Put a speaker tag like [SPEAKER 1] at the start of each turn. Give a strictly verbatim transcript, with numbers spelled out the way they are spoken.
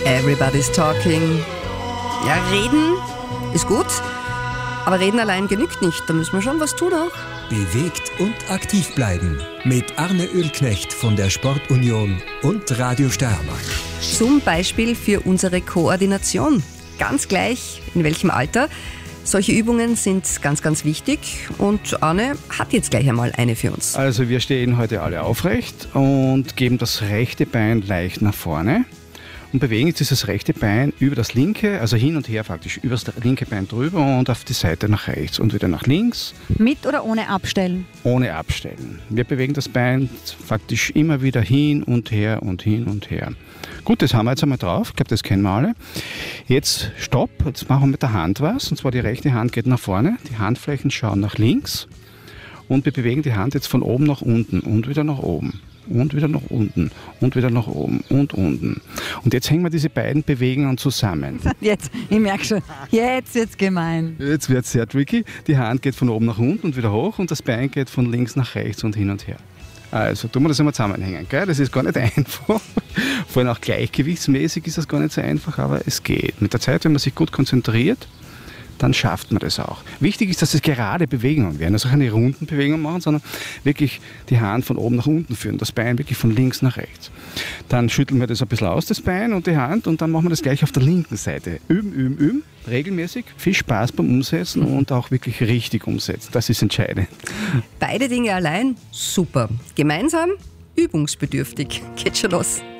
[SPEAKER 1] Everybody's talking. Ja, reden ist gut, aber reden allein genügt nicht. Da müssen wir schon was tun auch.
[SPEAKER 2] Bewegt und aktiv bleiben mit Arne Oehlknecht von der Sportunion und Radio Steiermark.
[SPEAKER 1] Zum Beispiel für unsere Koordination. Ganz gleich in welchem Alter. Solche Übungen sind ganz, ganz wichtig und Arne hat jetzt gleich einmal eine für uns.
[SPEAKER 3] Also wir stehen heute alle aufrecht und geben das rechte Bein leicht nach vorne und bewegen jetzt dieses rechte Bein über das linke, also hin und her faktisch, über das linke Bein drüber und auf die Seite nach rechts und wieder nach links.
[SPEAKER 4] Mit oder ohne Abstellen?
[SPEAKER 3] Ohne Abstellen. Wir bewegen das Bein faktisch immer wieder hin und her und hin und her. Gut, das haben wir jetzt einmal drauf. Ich glaube, das kennen wir alle. Jetzt stopp, jetzt machen wir mit der Hand was. Und zwar die rechte Hand geht nach vorne, die Handflächen schauen nach links. Und wir bewegen die Hand jetzt von oben nach unten und wieder nach oben. Und wieder nach unten und wieder nach oben und unten. Und jetzt hängen wir diese beiden Bewegungen zusammen.
[SPEAKER 4] Jetzt, ich merke schon, jetzt wird's gemein.
[SPEAKER 3] Jetzt wird es sehr tricky. Die Hand geht von oben nach unten und wieder hoch und das Bein geht von links nach rechts und hin und her. Also tun wir das einmal zusammenhängen. Gell? Das ist gar nicht einfach. Vor allem auch gleichgewichtsmäßig ist das gar nicht so einfach, aber es geht. Mit der Zeit, wenn man sich gut konzentriert, dann schafft man das auch. Wichtig ist, dass es gerade Bewegungen werden. Also keine runden Bewegungen machen, sondern wirklich die Hand von oben nach unten führen. Das Bein wirklich von links nach rechts. Dann schütteln wir das ein bisschen aus, das Bein und die Hand, und dann machen wir das gleich auf der linken Seite. Üben, üben, üben, regelmäßig. Viel Spaß beim Umsetzen und auch wirklich richtig umsetzen. Das ist entscheidend.
[SPEAKER 1] Beide Dinge allein, super. Gemeinsam, übungsbedürftig. Geht schon los.